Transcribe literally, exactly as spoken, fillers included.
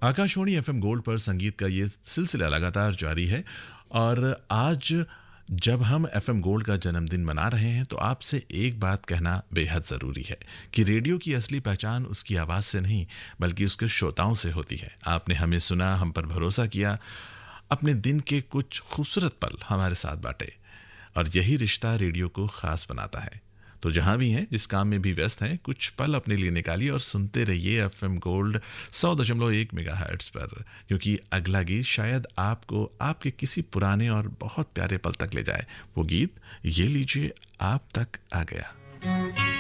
Akashvani FM gold पर संगीत का ये सिलसिला लगातार जारी है और आज जब हम एफएम गोल्ड का जन्मदिन मना रहे हैं तो आपसे एक बात कहना बेहद ज़रूरी है कि रेडियो की असली पहचान उसकी आवाज़ से नहीं बल्कि उसके श्रोताओं से होती है। आपने हमें सुना, हम पर भरोसा किया, अपने दिन के कुछ खूबसूरत पल हमारे साथ बांटे और यही रिश्ता रेडियो को ख़ास बनाता है। तो जहां भी हैं, जिस काम में भी व्यस्त हैं, कुछ पल अपने लिए निकालिए और सुनते रहिए एफएम गोल्ड सौ दशमलव एक मेगाहर्ट्ज़ पर, क्योंकि अगला गीत शायद आपको आपके किसी पुराने और बहुत प्यारे पल तक ले जाए। वो गीत ये लीजिए आप तक आ गया।